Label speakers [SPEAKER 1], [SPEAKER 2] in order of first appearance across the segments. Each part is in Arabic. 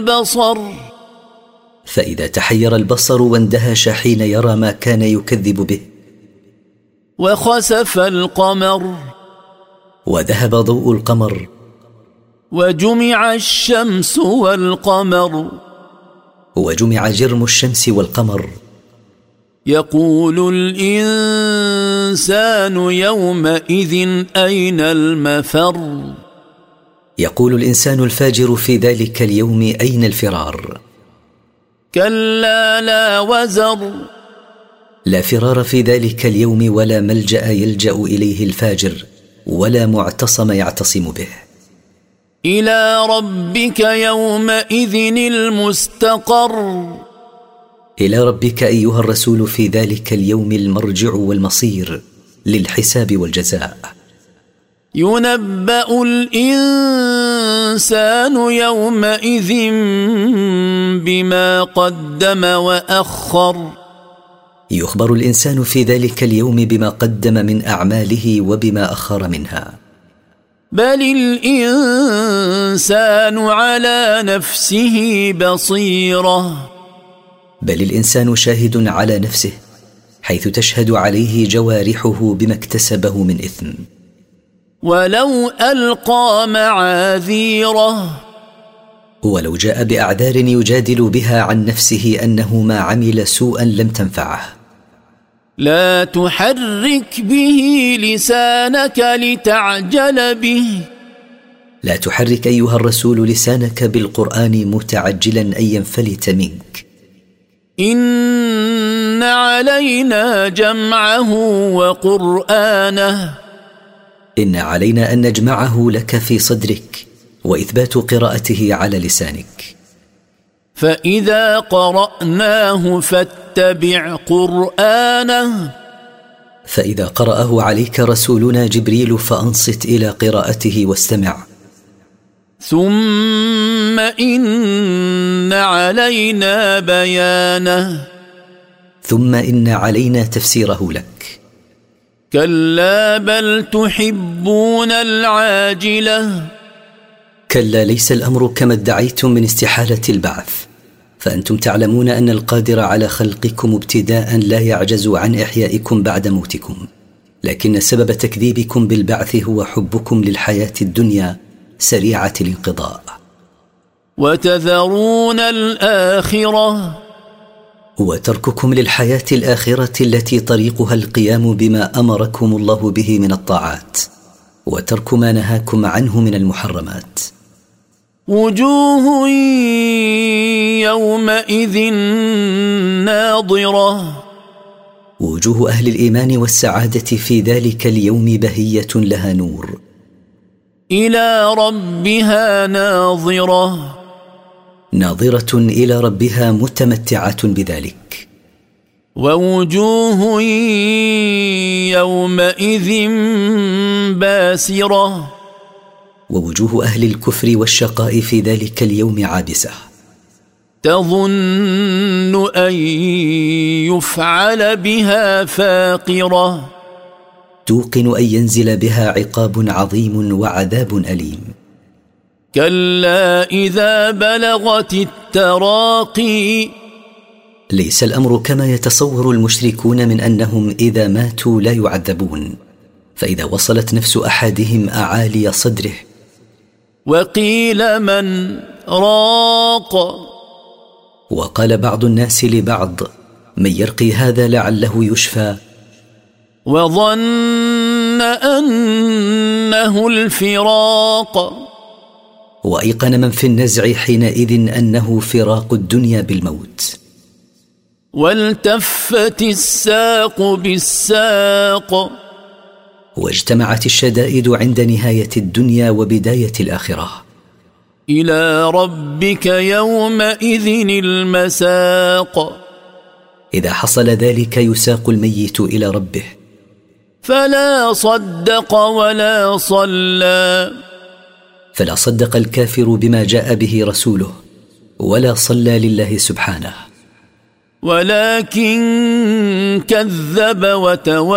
[SPEAKER 1] البصر
[SPEAKER 2] فإذا تحير البصر واندهش حين يرى ما كان يكذب به.
[SPEAKER 1] وخسف القمر
[SPEAKER 2] وذهب ضوء القمر.
[SPEAKER 1] وجمع الشمس والقمر
[SPEAKER 2] وجمع جرم الشمس والقمر.
[SPEAKER 1] يقول الإنسان يومئذ أين المفر.
[SPEAKER 2] يقول الإنسان الفاجر في ذلك اليوم أين الفرار.
[SPEAKER 1] كلا لا وزر
[SPEAKER 2] لا فرار في ذلك اليوم ولا ملجأ يلجأ إليه الفاجر ولا معتصم يعتصم به.
[SPEAKER 1] إلى ربك يومئذ المستقر.
[SPEAKER 2] إلى ربك أيها الرسول في ذلك اليوم المرجع والمصير للحساب والجزاء.
[SPEAKER 1] ينبأ الإنسان يومئذ بما قدم وأخر.
[SPEAKER 2] يخبر الإنسان في ذلك اليوم بما قدم من أعماله وبما أخر منها.
[SPEAKER 1] بل الإنسان على نفسه بصيرة.
[SPEAKER 2] بل الإنسان شاهد على نفسه حيث تشهد عليه جوارحه بما اكتسبه من إثم.
[SPEAKER 1] ولو ألقى معاذيره.
[SPEAKER 2] ولو جاء بأعذار يجادل بها عن نفسه أنه ما عمل سوءا لم تنفعه.
[SPEAKER 1] لا تحرك به لسانك لتعجل به.
[SPEAKER 2] لا تحرك أيها الرسول لسانك بالقرآن متعجلا أن ينفلت منك.
[SPEAKER 1] إن علينا جمعه وقرآنه.
[SPEAKER 2] إن علينا أن نجمعه لك في صدرك وإثبات قراءته على لسانك.
[SPEAKER 1] فإذا قرأناه فاتبع قرآنه.
[SPEAKER 2] فإذا قرأه عليك رسولنا جبريل فأنصت إلى قراءته واستمع.
[SPEAKER 1] ثم إن علينا بيانه.
[SPEAKER 2] ثم إن علينا تفسيره لك.
[SPEAKER 1] كلا بل تحبون العاجلة.
[SPEAKER 2] كلا ليس الأمر كما ادعيتم من استحالة البعث، فأنتم تعلمون أن القادر على خلقكم ابتداء لا يعجز عن إحيائكم بعد موتكم، لكن سبب تكذيبكم بالبعث هو حبكم للحياة الدنيا سريعة الانقضاء.
[SPEAKER 1] وتذرون الآخرة.
[SPEAKER 2] وترككم للحياة الآخرة التي طريقها القيام بما أمركم الله به من الطاعات وترك ما نهاكم عنه من المحرمات.
[SPEAKER 1] وجوه يومئذ ناضرة.
[SPEAKER 2] وجوه أهل الإيمان والسعادة في ذلك اليوم بهية لها نور.
[SPEAKER 1] إلى ربها ناظرة.
[SPEAKER 2] ناظرة إلى ربها متمتعة بذلك.
[SPEAKER 1] ووجوه يومئذ باسرة.
[SPEAKER 2] ووجوه أهل الكفر والشقاء في ذلك اليوم عابسة.
[SPEAKER 1] تظن أن يفعل بها فاقرة.
[SPEAKER 2] توقن أن ينزل بها عقاب عظيم وعذاب أليم.
[SPEAKER 1] كلا إذا بلغت التراقي.
[SPEAKER 2] ليس الأمر كما يتصور المشركون من أنهم إذا ماتوا لا يعذبون، فإذا وصلت نفس أحدهم أعالي صدره.
[SPEAKER 1] وقيل من راق.
[SPEAKER 2] وقال بعض الناس لبعض من يرقي هذا لعله يشفى.
[SPEAKER 1] وظن أنه الفراق.
[SPEAKER 2] وأيقن من في النزع حينئذ أنه فراق الدنيا بالموت.
[SPEAKER 1] والتفت الساق بالساق.
[SPEAKER 2] واجتمعت الشدائد عند نهاية الدنيا وبداية الآخرة.
[SPEAKER 1] إلى ربك يومئذ المساق.
[SPEAKER 2] إذا حصل ذلك يساق الميت إلى ربه.
[SPEAKER 1] فلا صدق ولا صلى.
[SPEAKER 2] فلا صدق الكافر بما جاء به رسوله ولا صلى لله سبحانه،
[SPEAKER 1] ولكن كذب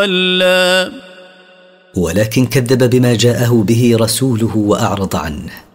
[SPEAKER 1] وتولى.
[SPEAKER 2] ولكن كذب بما جاءه به رسوله وأعرض عنه.